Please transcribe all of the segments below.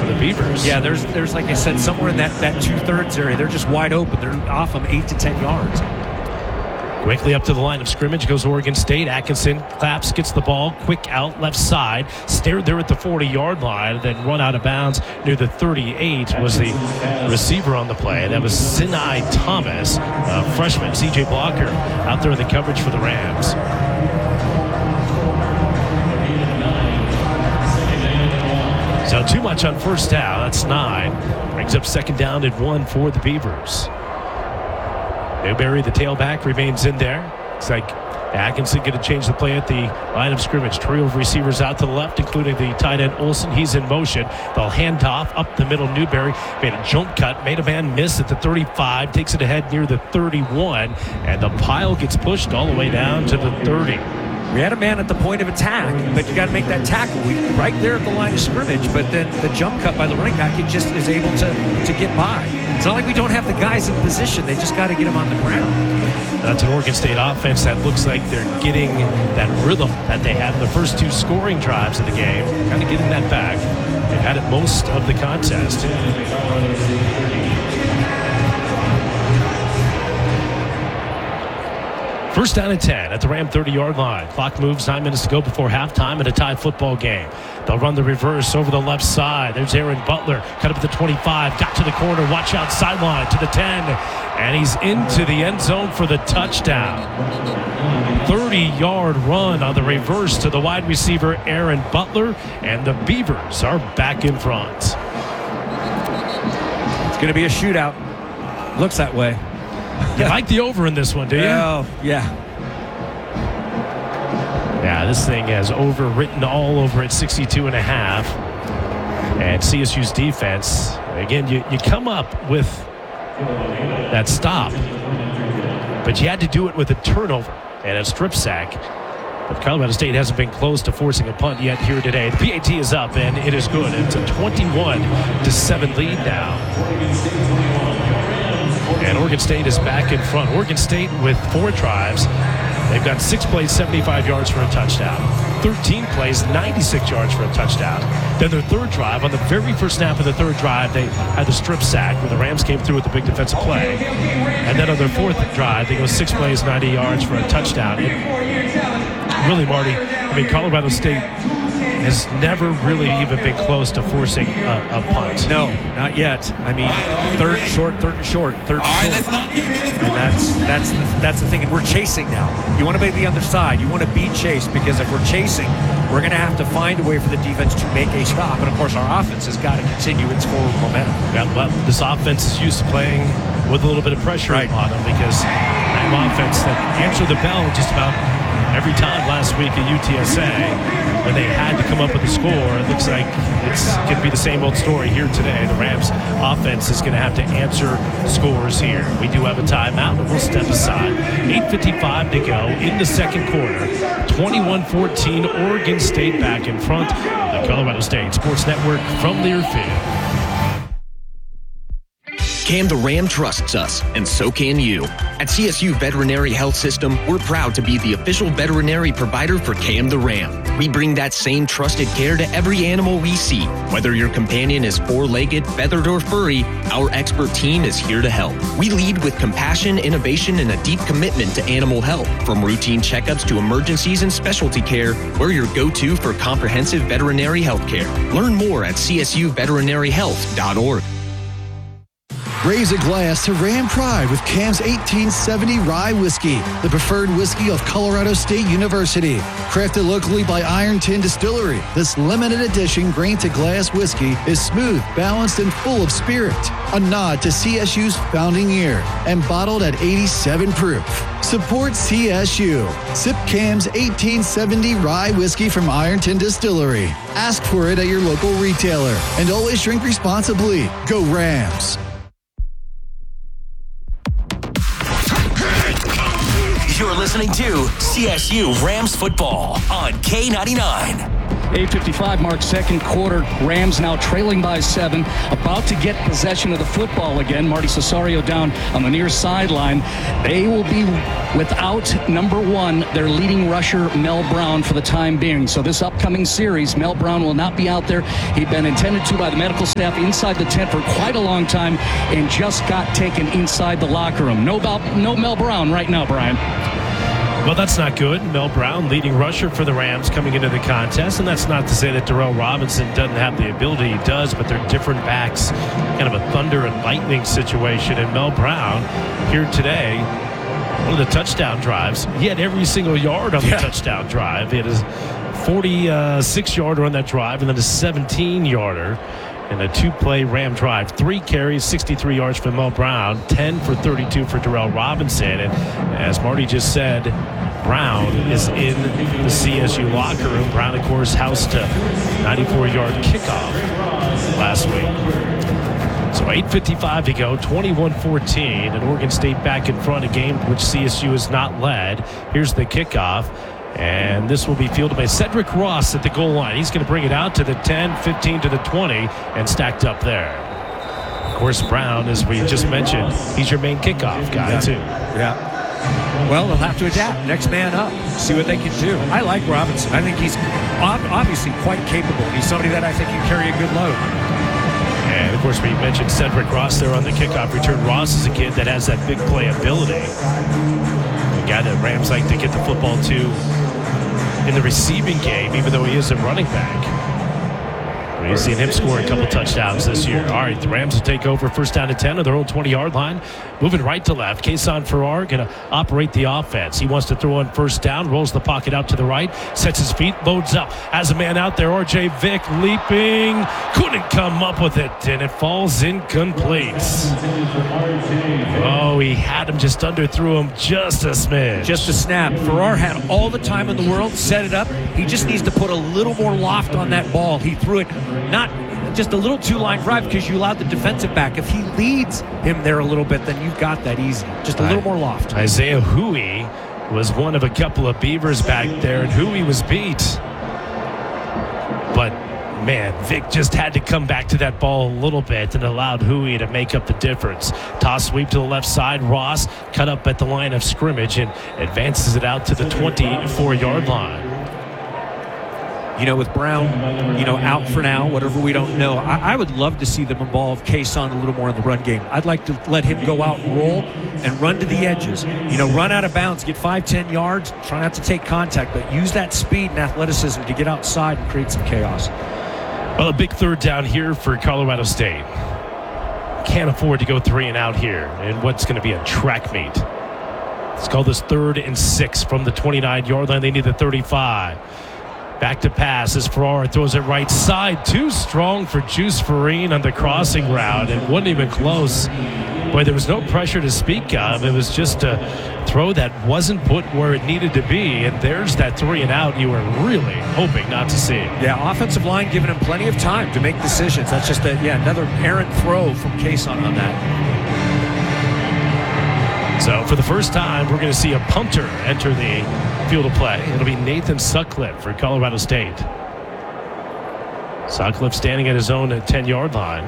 for the Beavers. Yeah, there's like I said, somewhere in that two-thirds area, they're just wide open. They're off them 8 to 10 yards. Quickly up to the line of scrimmage goes Oregon State. Atkinson claps, gets the ball, quick out left side, stared there at the 40-yard line, then run out of bounds near the 38 was the receiver on the play. That was Sinai Thomas, freshman. CJ Blocker out there in the coverage for the Rams. So too much on first down. That's 9. Brings up second down and 1 for the Beavers. Newberry, the tailback, remains in there. Looks like Atkinson going to change the play at the line of scrimmage. Trio of receivers out to the left, including the tight end Olsen. He's in motion. They'll hand off up the middle. Newberry made a jump cut, made a man miss at the 35, takes it ahead near the 31, and the pile gets pushed all the way down to the 30. We had a man at the point of attack, but you got to make that tackle right there at the line of scrimmage. But then the jump cut by the running back, he just is able to get by. It's not like we don't have the guys in position. They just got to get them on the ground. That's an Oregon State offense that looks like they're getting that rhythm that they had in the first 2 scoring drives of the game. Kind of getting that back. They've had it most of the contest. First down and 10 at the Ram 30-yard line. Clock moves, 9 minutes to go before halftime in a tie football game. They'll run the reverse over the left side. There's Aaron Butler, cut up at the 25, got to the corner, watch out sideline to the 10, and he's into the end zone for the touchdown. 30-yard run on the reverse to the wide receiver Aaron Butler, and the Beavers are back in front. It's going to be a shootout. Looks that way. You like the over in this one, do you? Oh, yeah. Yeah, this thing has over written all over at 62.5. And CSU's defense, again, you come up with that stop, but you had to do it with a turnover and a strip sack. But Colorado State hasn't been close to forcing a punt yet here today. The PAT is up, and it is good. It's a 21-7 lead now. And Oregon State is back in front. Oregon State with 4 drives. They've got 6 plays, 75 yards for a touchdown. 13 plays, 96 yards for a touchdown. Then their third drive, on the very first snap of the third drive, they had the strip sack where the Rams came through with the big defensive play. And then on their fourth drive, they go 6 plays, 90 yards for a touchdown. And really, Marty, I mean, Colorado State has never really even been close to forcing a punt. No, not yet. I mean, third and short. And that's the thing. And we're chasing now. You want to be the other side. You want to beat chase, because if we're chasing, we're going to have to find a way for the defense to make a stop. And, of course, our offense has got to continue its forward momentum. Yeah, well, this offense is used to playing with a little bit of pressure on them, because that offense that answered the bell just about every time last week at UTSA, when they had to come up with a score, it looks like it's going to be the same old story here today. The Rams offense is going to have to answer scores here. We do have a timeout, but we'll step aside. 8:55 to go in the second quarter. 21-14, Oregon State back in front. The Colorado State Sports Network from Learfield. Cam the Ram trusts us, and so can you. At CSU Veterinary Health System, we're proud to be the official veterinary provider for Cam the Ram. We bring that same trusted care to every animal we see. Whether your companion is 4-legged, feathered, or furry, our expert team is here to help. We lead with compassion, innovation, and a deep commitment to animal health. From routine checkups to emergencies and specialty care, we're your go-to for comprehensive veterinary health care. Learn more at csuveterinaryhealth.org. Raise a glass to Ram Pride with Cam's 1870 Rye Whiskey, the preferred whiskey of Colorado State University. Crafted locally by Iron Tin Distillery, this limited edition grain-to-glass whiskey is smooth, balanced, and full of spirit. A nod to CSU's founding year, and bottled at 87 proof. Support CSU. Sip Cam's 1870 Rye Whiskey from Iron Tin Distillery. Ask for it at your local retailer. And always drink responsibly. Go Rams. You're listening to CSU Rams football on K99. 8:55 mark, second quarter. Rams now trailing by 7, about to get possession of the football again. Marty Cesario down on the near sideline. They will be without number 1, their leading rusher, Mel Brown, for the time being. So this upcoming series, Mel Brown will not be out there. He'd been intended to by the medical staff inside the tent for quite a long time and just got taken inside the locker room. No Mel Brown right now, Brian. Well, that's not good. Mel Brown, leading rusher for the Rams coming into the contest. And that's not to say that Darrell Robinson doesn't have the ability. He does, but they're different backs. Kind of a thunder and lightning situation. And Mel Brown here today, one of the touchdown drives. He had every single yard on the touchdown drive. He had his 46-yarder on that drive and then a 17-yarder. In a 2-play Ram drive. 3 carries, 63 yards for Mel Brown, 10 for 32 for Darrell Robinson. And as Marty just said, Brown is in the CSU locker room. Brown, of course, housed a 94-yard kickoff last week. So 8:55 to go, 21-14, and Oregon State back in front, a game which CSU has not led. Here's the kickoff. And this will be fielded by Cedric Ross at the goal line. He's going to bring it out to the 10, 15 to the 20, and stacked up there. Of course, Brown, as we just mentioned, he's your main kickoff guy, too. Yeah. Well, they'll have to adapt. Next man up. See what they can do. I like Robinson. I think he's obviously quite capable. He's somebody that I think can carry a good load. And, of course, we mentioned Cedric Ross there on the kickoff return. Ross is a kid that has that big play ability. A guy that Rams like to get the football to in the receiving game, even though he is a running back. We've seen him score a couple touchdowns this year. All right, the Rams will take over first down and 10 on their own 20-yard line. Moving right to left. Kason Farrar going to operate the offense. He wants to throw on first down, rolls the pocket out to the right, sets his feet, loads up. Has a man out there, R.J. Vick leaping. Couldn't come up with it, and it falls incomplete. Oh, he had him just under, threw him just a smidge. Just a snap. Farrar had all the time in the world, set it up. He just needs to put a little more loft on that ball. He threw it not just a little two-line drive because you allowed the defensive back. If he leads him there a little bit, then you've got that easy. Just a little more loft. Isaiah Hui was one of a couple of Beavers back there, and Hui was beat. But, man, Vic just had to come back to that ball a little bit and allowed Hui to make up the difference. Toss sweep to the left side. Ross cut up at the line of scrimmage and advances it out to the 24-yard line. You know, with Brown, out for now, whatever we don't know, I would love to see them involve Kason a little more in the run game. I'd like to let him go out and roll and run to the edges. Run out of bounds, get 5-10 yards, try not to take contact, but use that speed and athleticism to get outside and create some chaos. Well, a big third down here for Colorado State. Can't afford to go 3 and out here in what's going to be a track meet. Let's call this 3rd and 6 from the 29-yard line. They need the 35. Back to pass as Farrar throws it right side. Too strong for Juice Farine on the crossing route. It wasn't even close. Boy, there was no pressure to speak of. It was just a throw that wasn't put where it needed to be. And there's that 3 and out you were really hoping not to see. Yeah, offensive line giving him plenty of time to make decisions. That's just another errant throw from Kason on that. So for the first time, we're going to see a punter enter the field of play. It'll be Nathan Sutcliffe for Colorado State. Sutcliffe standing at his own 10-yard line.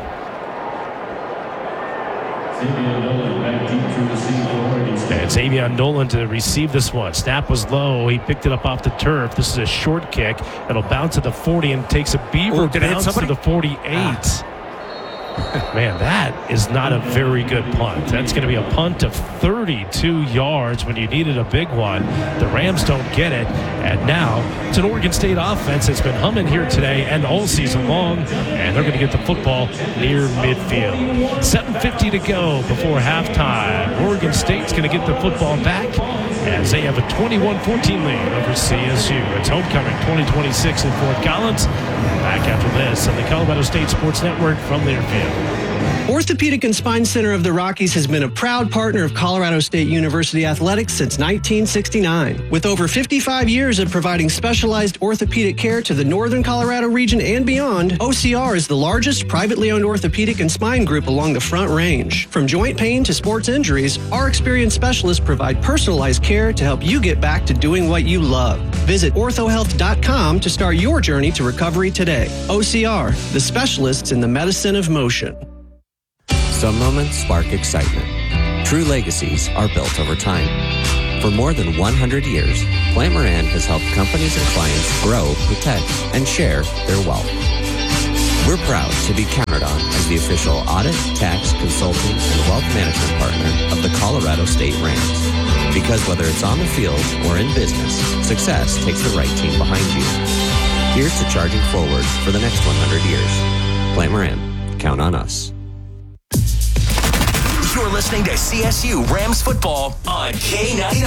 And Xavier Nolan to receive this one. Snap was low. He picked it up off the turf. This is a short kick. It'll bounce to the 40 and takes a Beaver bounce to the 48. Man, that is not a very good punt. That's going to be a punt of 32 yards when you needed a big one. The Rams don't get it. And now it's an Oregon State offense that's been humming here today and all season long. And they're going to get the football near midfield. 7:50 to go before halftime. Oregon State's going to get the football back as they have a 21-14 lead over CSU. It's homecoming 2026 in Fort Collins. Back after this on the Colorado State Sports Network from Learfield. Orthopedic and Spine Center of the Rockies has been a proud partner of Colorado State University athletics since 1969. With over 55 years of providing specialized orthopedic care to the Northern Colorado region and beyond, OCR is the largest privately owned orthopedic and spine group along the Front Range. From joint pain to sports injuries, our experienced specialists provide personalized care to help you get back to doing what you love. Visit orthohealth.com to start your journey to recovery today. OCR, the specialists in the medicine of motion. Some moments spark excitement. True legacies are built over time. For more than 100 years, Plant Moran has helped companies and clients grow, protect, and share their wealth. We're proud to be counted on as the official audit, tax, consulting, and wealth management partner of the Colorado State Rams. Because whether it's on the field or in business, success takes the right team behind you. Here's to charging forward for the next 100 years. Plant Moran, count on us. You're listening to CSU Rams football on K99.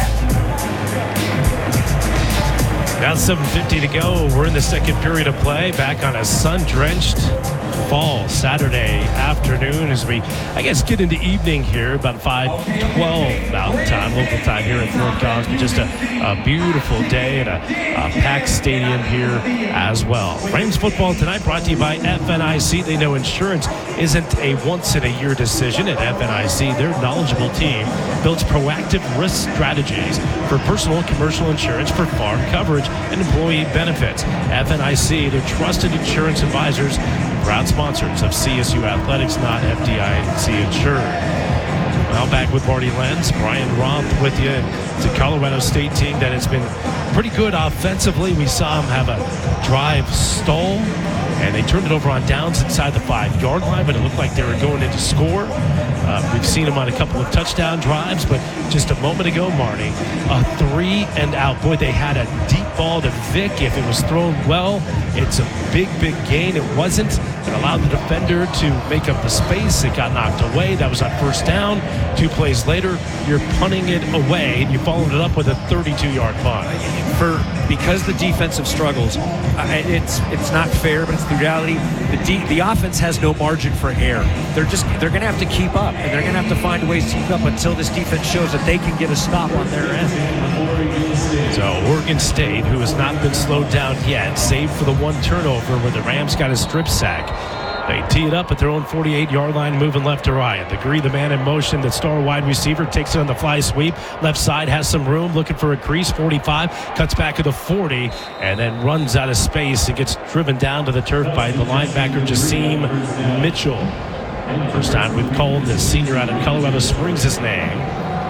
Now 7:50 to go. We're in the second period of play. Back on a sun-drenched fall Saturday afternoon as we, get into evening here, about 5:12 Mountain Time, local time here in Fort Collins. Just a beautiful day and a packed stadium here as well. Rams football tonight brought to you by FNIC. They know insurance isn't a once-in-a-year decision. At FNIC, their knowledgeable team builds proactive risk strategies for personal and commercial insurance for farm coverage and employee benefits. FNIC, their trusted insurance advisors, proud sponsors of CSU Athletics, not FDIC insured. Well, back with Marty Lenz, Brian Roth with you. It's a Colorado State team that has been pretty good offensively. We saw them have a drive stall, and they turned it over on downs inside the 5-yard line, but it looked like they were going in to score. We've seen them on a couple of touchdown drives, but just a moment ago, Marty, a 3-and-out. Boy, they had a deep ball to Vic. If it was thrown well, it's a big, big gain. It wasn't. It allowed the defender to make up the space. It got knocked away. That was on first down. 2 plays later, you're punting it away, and you followed it up with a 32-yard punt. Because the defensive struggles, it's not fair, but it's the reality. The offense has no margin for error. They're going to have to keep up, and they're going to have to find ways to keep up until this defense shows that they can get a stop on their end. So Oregon State, who has not been slowed down yet, save for the one turnover where the Rams got a strip sack. They tee it up at their own 48-yard line, moving left to right. Legree, the man in motion, the star wide receiver, takes it on the fly sweep. Left side has some room, looking for a crease. 45, cuts back to the 40, and then runs out of space and gets driven down to the turf by the linebacker, Jasim Mitchell. First time we've called the senior out of Colorado Springs his name.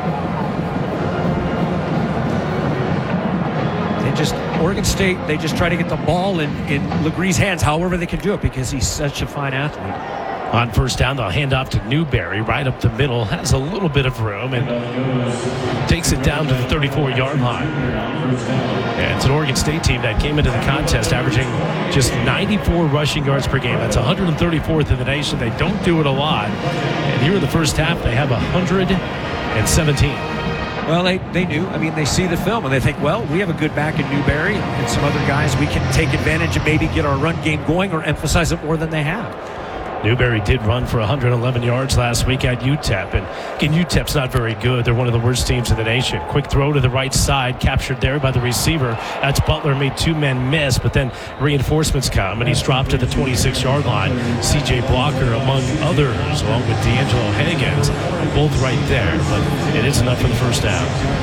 Oregon State, they just try to get the ball in Legree's hands, however they can do it, because he's such a fine athlete. On first down, they'll hand off to Newberry right up the middle. Has a little bit of room and takes it down to the 34-yard line. And it's an Oregon State team that came into the contest averaging just 94 rushing yards per game. That's 134th in the nation. They don't do it a lot. And here in the first half, they have 117. Well, they do. I mean, they see the film and they think, well, we have a good back in Newberry and some other guys. We can take advantage and maybe get our run game going or emphasize it more than they have. Newberry did run for 111 yards last week at UTEP. And again, UTEP's not very good. They're one of the worst teams in the nation. Quick throw to the right side, captured there by the receiver. That's Butler, made 2 men miss, but then reinforcements come, and he's dropped to the 26-yard line. C.J. Blocker, among others, along with D'Angelo Higgins, both right there. But it is enough for the first down.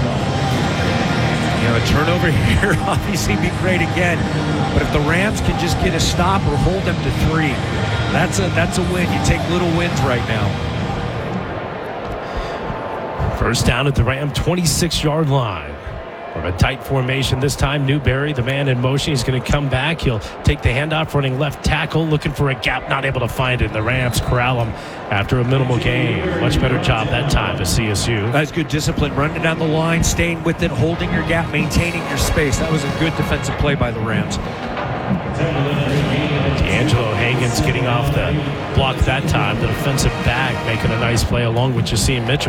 A turnover here obviously be great again. But if the Rams can just get a stop or hold them to 3, that's a win. You take little wins right now. First down at the Ram 26-yard line. From a tight formation this time, Newberry, the man in motion, he's going to come back. He'll take the handoff, running left tackle, looking for a gap, not able to find it. The Rams corral him after a minimal gain. Much better job that time to CSU. That's good discipline, running down the line, staying with it, holding your gap, maintaining your space. That was a good defensive play by the Rams. D'Angelo Higgins getting off the block that time. The defensive back making a nice play along with Jasim Mitchell.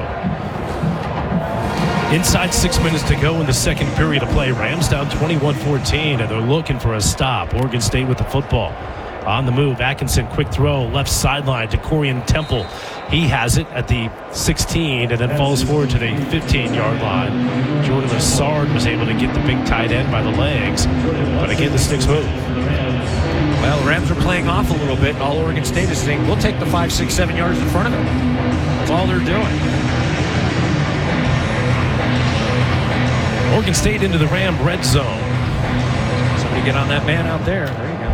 Inside 6 minutes to go in the second period of play. Rams down 21-14, and they're looking for a stop. Oregon State with the football. On the move, Atkinson, quick throw, left sideline to Corian Temple. He has it at the 16 and then falls forward to the 15-yard line. Jordan Lassard was able to get the big tight end by the legs, but again, the sticks move. Well, the Rams are playing off a little bit. All Oregon State is saying, we'll take the 5, 6, 7 yards in front of them. That's all they're doing. Oregon State into the Ram red zone. Somebody get on that man out there. There you go.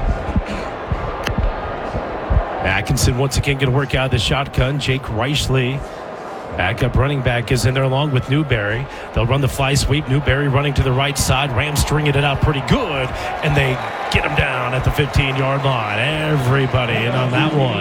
Atkinson once again going to work out of the shotgun. Jake Reichley, backup running back, is in there along with Newberry. They'll run the fly sweep. Newberry running to the right side. Rams stringing it out pretty good, and they get him down at the 15-yard line. Everybody in on that one.